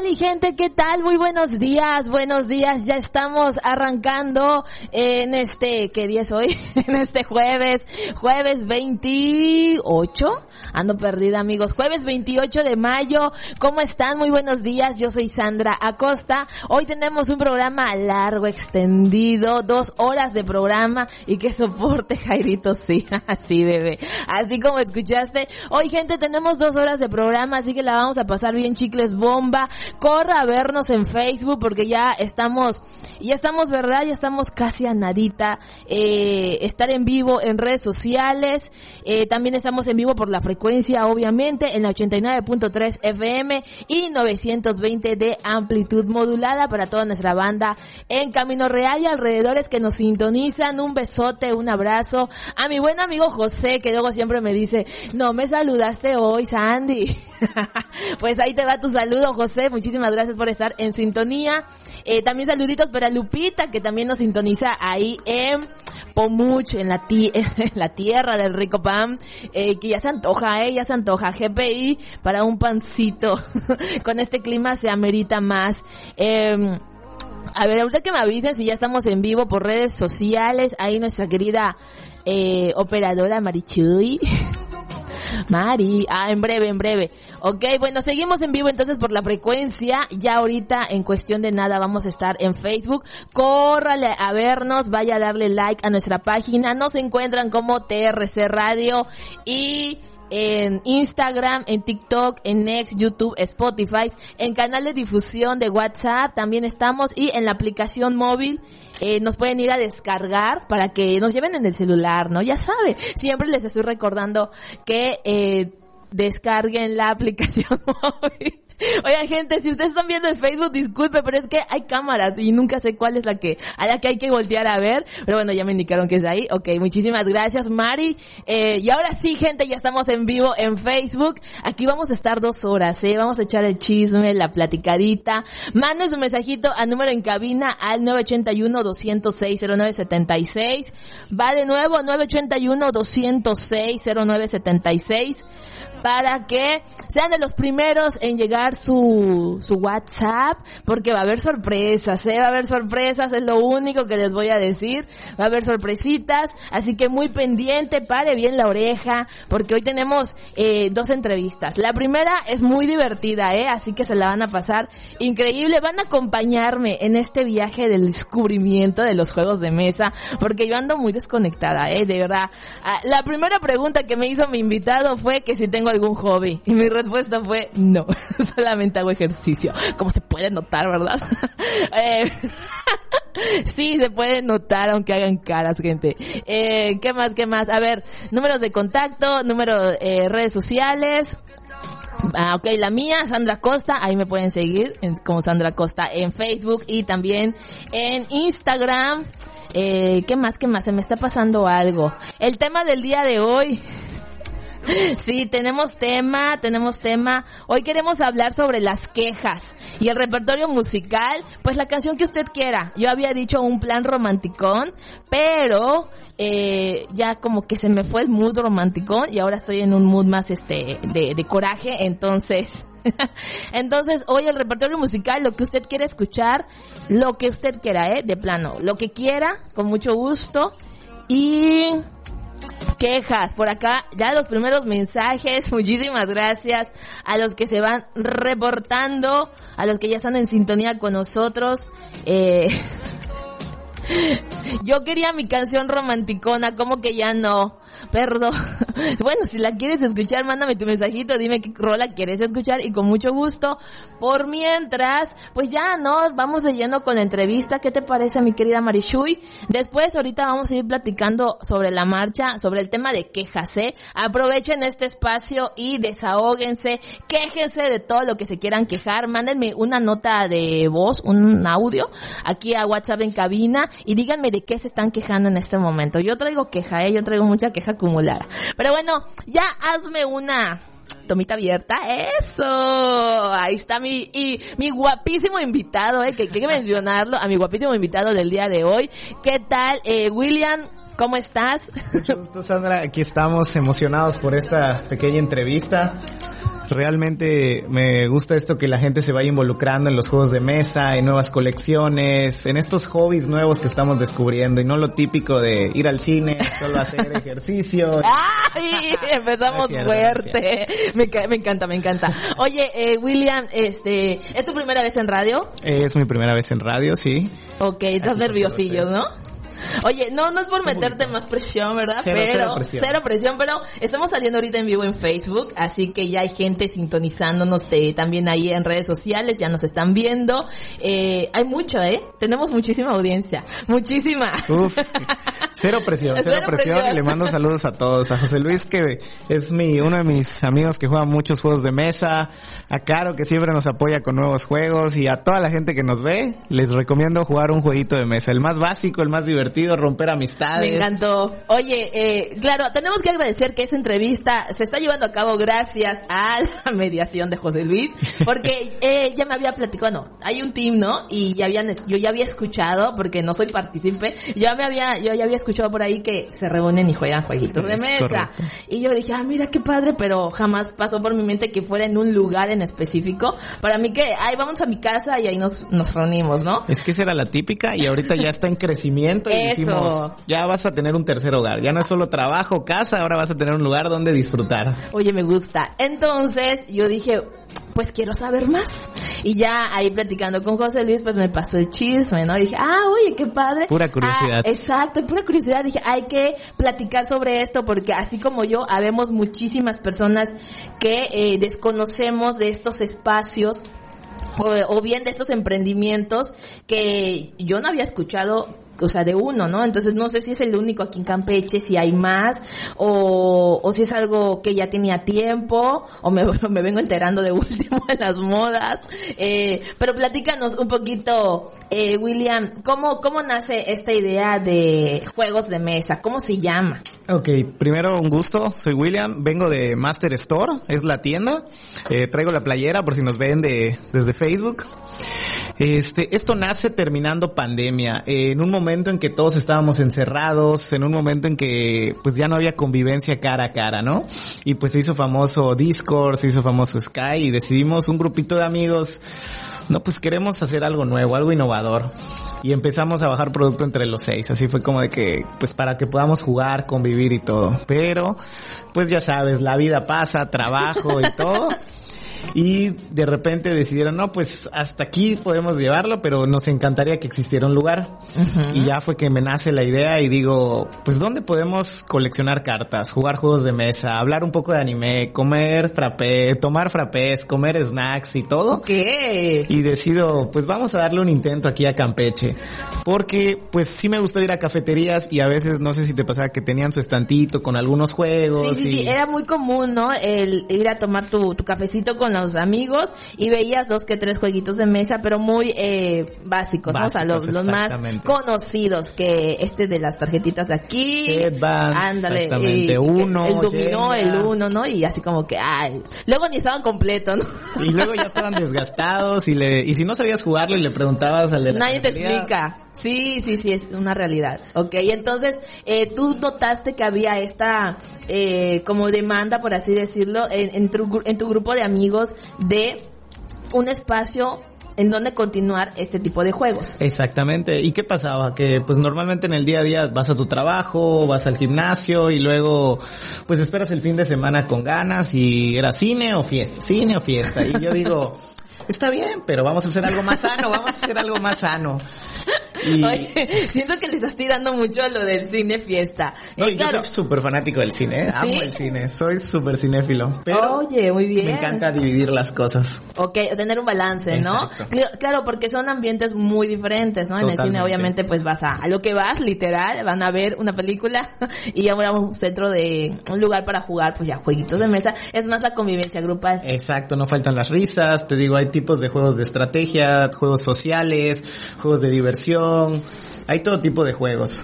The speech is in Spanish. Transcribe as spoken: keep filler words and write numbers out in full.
Hola gente, ¿qué tal? Muy buenos días, buenos días. Ya estamos arrancando en este, ¿qué día es hoy? En este jueves, jueves veintiocho. Ando perdida, amigos. Jueves veintiocho de mayo. ¿Cómo están? Muy buenos días. Yo soy Sandra Acosta. Hoy tenemos un programa largo, extendido, dos horas de programa y que soporte, Jairito, sí, así bebé. Así como escuchaste. Hoy, gente, tenemos dos horas de programa, así que la vamos a pasar bien chicles bomba. Corra a vernos en Facebook porque ya estamos, ya estamos, ¿verdad? Ya estamos casi a nadita. Eh, estar en vivo en redes sociales. Eh, también estamos en vivo por la frecuencia, obviamente, en la ochenta y nueve punto tres F M y novecientos veinte de amplitud modulada para toda nuestra banda en Camino Real y alrededores que nos sintonizan. Un besote, un abrazo a mi buen amigo José, que luego siempre me dice, no me saludaste hoy, Sandy. Pues ahí te va tu saludo, José. Muchísimas gracias por estar en sintonía. Eh, también saluditos para Lupita, que también nos sintoniza ahí en Pomuch, en la, ti- en la tierra del rico pan, eh, que ya se antoja, eh, ya se antoja. G P I para un pancito. Con este clima se amerita más. Eh, a ver, ahorita que me avisen si ya estamos en vivo por redes sociales, ahí nuestra querida eh, operadora Marichuy. Mari, ah, en breve, en breve. Ok, bueno, seguimos en vivo entonces por la frecuencia. Ya ahorita, en cuestión de nada, vamos a estar en Facebook. Córrale a vernos, vaya a darle like a nuestra página. Nos encuentran como T R C Radio y en Instagram, en TikTok, en Next, YouTube, Spotify, en canal de difusión de WhatsApp también estamos, y en la aplicación móvil. Eh, nos pueden ir a descargar para que nos lleven en el celular, ¿no? Ya sabe, siempre les estoy recordando que eh, descarguen la aplicación móvil. Oigan, gente, si ustedes están viendo en Facebook, disculpe, pero es que hay cámaras y nunca sé cuál es la que a la que hay que voltear a ver. Pero bueno, ya me indicaron que es ahí. Ok, muchísimas gracias, Mari. Eh, y ahora sí, gente, ya estamos en vivo en Facebook. Aquí vamos a estar dos horas, ¿eh? Vamos a echar el chisme, la platicadita. Manden su mensajito al número en cabina al nueve ocho uno, dos cero seis, cero nueve siete seis. Va de nuevo, nueve ocho uno, dos cero seis, cero nueve siete seis. Para que sean de los primeros en llegar su, su WhatsApp, porque va a haber sorpresas, ¿eh? Va a haber sorpresas, es lo único que les voy a decir. Va a haber sorpresitas, así que muy pendiente, pare bien la oreja, porque hoy tenemos eh, dos entrevistas. La primera es muy divertida, ¿eh? Así que se la van a pasar increíble. Van a acompañarme en este viaje del descubrimiento de los juegos de mesa, porque yo ando muy desconectada, ¿eh? De verdad. Ah, la primera pregunta que me hizo mi invitado fue que si tengo algún hobby, y mi respuesta fue no, solamente hago ejercicio, como se puede notar, ¿verdad? eh, sí, se puede notar aunque hagan caras, gente. Eh, ¿qué más, qué más? A ver, números de contacto, números, eh, redes sociales. Ah, ok, la mía, Sandra Costa, ahí me pueden seguir en, como Sandra Costa en Facebook y también en Instagram. Eh, ¿qué más, qué más? Se me está pasando algo. El tema del día de hoy... Sí, tenemos tema, tenemos tema. Hoy queremos hablar sobre las quejas y el repertorio musical, pues la canción que usted quiera. Yo había dicho un plan romanticón, pero eh, ya como que se me fue el mood romanticón y ahora estoy en un mood más este de, de coraje, entonces... Entonces, hoy el repertorio musical, lo que usted quiera escuchar, lo que usted quiera, eh, de plano, lo que quiera, con mucho gusto. Y... quejas, por acá ya los primeros mensajes. Muchísimas gracias a los que se van reportando, a los que ya están en sintonía con nosotros. eh... Yo quería mi canción romanticona, como que ya no, perdón. Bueno, si la quieres escuchar, mándame tu mensajito, dime qué rola quieres escuchar y con mucho gusto. Por mientras, pues ya, ¿no? Vamos de lleno con la entrevista. ¿Qué te parece, mi querida Marichuy? Después, ahorita vamos a ir platicando sobre la marcha, sobre el tema de quejas, ¿eh? Aprovechen este espacio y desahóguense, quéjense de todo lo que se quieran quejar. Mándenme una nota de voz, un audio, aquí a WhatsApp en cabina y díganme de qué se están quejando en este momento. Yo traigo queja, ¿eh? Yo traigo mucha queja acumulada. Pero bueno, ya hazme una tomita abierta. ¡Eso! Ahí está mi y mi guapísimo invitado, ¿eh? Que hay que mencionarlo, a mi guapísimo invitado del día de hoy. ¿Qué tal, eh, William? ¿Cómo estás? Mucho gusto, Sandra. Aquí estamos emocionados por esta pequeña entrevista. Realmente me gusta esto que la gente se vaya involucrando en los juegos de mesa, en nuevas colecciones, en estos hobbies nuevos que estamos descubriendo y no lo típico de ir al cine, solo hacer ejercicio. ¡Ay! Empezamos Gracias, fuerte. gracias. Me, ca- me encanta, me encanta. Oye, eh, William, este, ¿es tu primera vez en radio? Es mi primera vez en radio, sí. Ok, estás Aquí nerviosillo, por ¿no? Oye, no, no es por meterte más presión, ¿verdad? Cero, pero cero presión. cero presión, pero estamos saliendo ahorita en vivo en Facebook, así que ya hay gente sintonizándonos eh, también ahí en redes sociales, ya nos están viendo. Eh, hay mucho, ¿eh? Tenemos muchísima audiencia, muchísima. Uf, cero presión, cero, Cero presión, presión. y le mando saludos a todos. A José Luis, que es mi uno de mis amigos que juega muchos juegos de mesa, a Caro, que siempre nos apoya con nuevos juegos, y a toda la gente que nos ve, les recomiendo jugar un jueguito de mesa, el más básico, el más divertido, romper amistades. Me encantó. Oye, eh, claro, tenemos que agradecer que esa entrevista se está llevando a cabo gracias a la mediación de José Luis, porque eh, ya me había platicado, no, hay un team, ¿no? Y ya habían, yo ya había escuchado, porque no soy partícipe, ya me había, yo ya había escuchado por ahí que se reúnen y juegan jueguitos de Es mesa. correcto. Y yo dije, ah, mira qué padre, pero jamás pasó por mi mente que fuera en un lugar en específico. Para mí que, ay, vamos a mi casa y ahí nos, nos reunimos, ¿no? Es que esa era la típica y ahorita ya está en crecimiento y Eso. dijimos, ya vas a tener un tercer hogar, ya no es solo trabajo, casa, ahora vas a tener un lugar donde disfrutar. Oye, me gusta. Entonces, yo dije, pues quiero saber más. Y ya ahí platicando con José Luis, pues me pasó el chisme, ¿no? Y dije, ah, oye, qué padre. Pura curiosidad. Ah, exacto, pura curiosidad. Dije, hay que platicar sobre esto porque así como yo, habemos muchísimas personas que eh, desconocemos de estos espacios o, o bien de estos emprendimientos que yo no había escuchado, o sea, de uno, ¿no? Entonces no sé si es el único aquí en Campeche, si hay más, o, o si es algo que ya tenía tiempo, o me, me vengo enterando de último en las modas. Eh, pero platícanos un poquito, eh, William, ¿cómo, cómo nace esta idea de juegos de mesa? ¿Cómo se llama? Ok, primero un gusto, soy William, vengo de Master Store, es la tienda, eh, traigo la playera por si nos ven de, desde Facebook. Este, esto nace terminando pandemia, eh, en un momento en que todos estábamos encerrados, en un momento en que pues ya no había convivencia cara a cara, ¿no? Y pues se hizo famoso Discord, se hizo famoso Sky y decidimos un grupito de amigos, no, pues queremos hacer algo nuevo, algo innovador. Y empezamos a bajar producto entre los seis, así fue como de que, pues para que podamos jugar, convivir y todo. Pero, pues ya sabes, la vida pasa, trabajo y todo. Y de repente decidieron, no, pues hasta aquí podemos llevarlo, pero nos encantaría que existiera un lugar. Uh-huh. Y ya fue que me nace la idea y digo, pues ¿dónde podemos coleccionar cartas, jugar juegos de mesa, hablar un poco de anime, comer frappé, tomar frappés, comer snacks y todo? ¿Qué? Y decido, pues vamos a darle un intento aquí a Campeche. Porque, pues sí me gusta ir a cafeterías y a veces, no sé si te pasaba que tenían su estantito con algunos juegos. Sí, sí, y... sí, era muy común, ¿no? El ir a tomar tu, tu cafecito con los amigos y veías dos que tres jueguitos de mesa, pero muy eh, básicos, básicos, ¿no? O sea, los, los más conocidos, que este de las tarjetitas de aquí. Headbands, ándale, exactamente, y, uno, el dominó, Jenga. el uno, ¿no? Y así como que, ay, luego ni estaban completos, ¿no? Y luego ya estaban desgastados y le y si no sabías jugarlo y le preguntabas al de la nadie te explica. Sí, sí, sí, es una realidad. Okay, entonces, eh, tú notaste que había esta, eh, como demanda, por así decirlo, en, en, tu, en tu grupo de amigos de un espacio en donde continuar este tipo de juegos. Exactamente. ¿Y qué pasaba? Que pues normalmente en el día a día vas a tu trabajo, vas al gimnasio y luego pues esperas el fin de semana con ganas y era cine o fiesta, cine o fiesta. Y yo digo, está bien, pero vamos a hacer algo más sano, vamos a hacer algo más sano. Y... Oye, siento que le estás tirando mucho a lo del cine fiesta. No, eh, y claro. yo soy súper fanático del cine, ¿eh? Amo ¿Sí? el cine, soy súper cinéfilo. Pero oye, muy bien. Me encanta dividir las cosas. Ok, tener un balance, ¿no? Claro, claro, porque son ambientes muy diferentes, ¿no? Totalmente. En el cine obviamente pues vas a, a lo que vas, literal, van a ver una película y ahora un centro de, un lugar para jugar, pues ya jueguitos de mesa, es más la convivencia grupal. Exacto, no faltan las risas, te digo, hay tipos de juegos de estrategia, juegos sociales, juegos de diversión, hay todo tipo de juegos.